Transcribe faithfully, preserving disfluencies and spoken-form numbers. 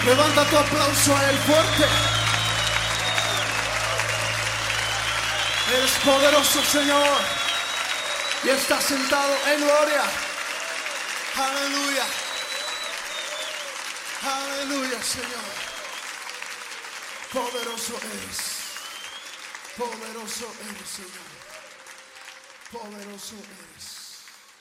Levanta tu aplauso a Él fuerte. Eres poderoso, Señor, y está sentado en gloria. Aleluya. Aleluya, Señor. Poderoso eres. Poderoso eres, Señor. Poderoso eres.